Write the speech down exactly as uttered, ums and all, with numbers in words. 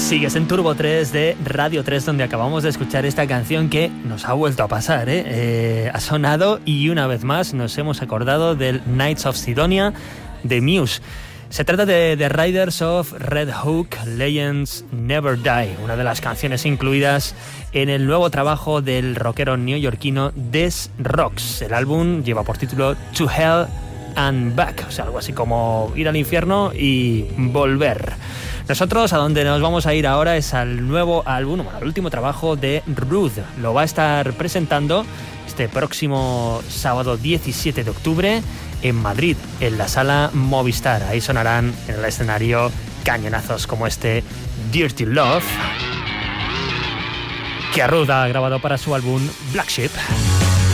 Sigues en Turbo tres de Radio tres, donde acabamos de escuchar esta canción que nos ha vuelto a pasar, ¿eh? Eh, ha sonado y una vez más nos hemos acordado del Knights of Sidonia de Muse. Se trata de The Riders of Red Hook, Legends Never Die, una de las canciones incluidas en el nuevo trabajo del rockero neoyorquino Des Rocks. El álbum lleva por título To Hell and Back, o sea, algo así como ir al infierno y volver. Nosotros a donde nos vamos a ir ahora es al nuevo álbum, al último trabajo de Rude. Lo va a estar presentando este próximo sábado diecisiete de octubre en Madrid, en la sala Movistar. Ahí sonarán en el escenario cañonazos como este Dirty Love, que Rude ha grabado para su álbum Black Sheep.